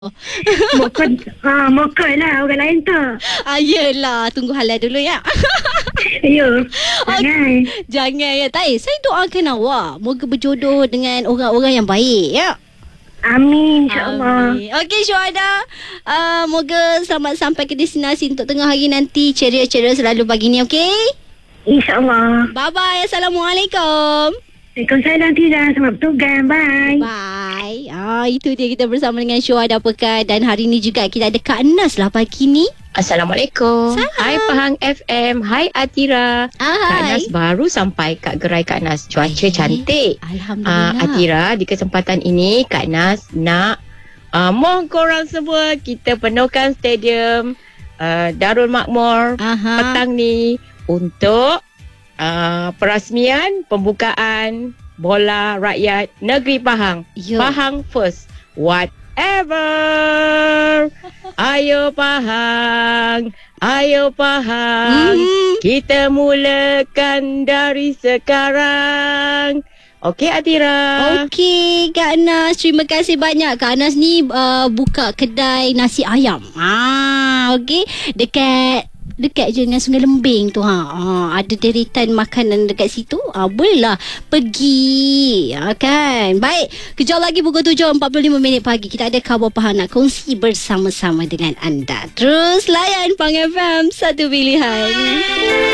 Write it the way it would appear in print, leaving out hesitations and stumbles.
Mokoi lah orang lain tu. Yelah, tunggu halal dulu ya. Ya, jangan. Jangan ya. Saya doakan awak moga berjodoh dengan orang-orang yang baik ya. Amin, insyaAllah. Okey Syuhada, moga selamat sampai ke destinasi untuk tengah hari nanti. Ceria-ceria selalu pagi ni, okey? InsyaAllah. Bye-bye. Assalamualaikum. Waalaikumsalam, Tira. Selamat bertugas. Bye. Bye. Itu dia, kita bersama dengan Syuhada Pekan. Dan hari ni juga kita ada Kak Nas lah pagi ni. Assalamualaikum. Salam. Hai Pahang FM. Hai Atira. Kak Nas baru sampai kat gerai Kak Nas. Cuaca cantik. Alhamdulillah. Atira, di kesempatan ini Kak Nas nak mohon korang semua kita penuhkan stadium Darul Makmur petang ni untuk perasmian pembukaan bola rakyat negeri Pahang. Pahang first. Whatever. Ayo Pahang. Ayo Pahang. Kita mulakan dari sekarang. Okey Atira. Okey Kak Nas, terima kasih banyak. Kak Nas ni buka kedai nasi ayam. Okey, dekat je dengan Sungai Lembing tu ada deretan makanan dekat situ. Bolehlah pergi kan. Baik, kejap lagi pukul 7.45 pagi kita ada khabar Pahang nak kongsi bersama-sama dengan anda. Terus layan Pahang FM, satu pilihan.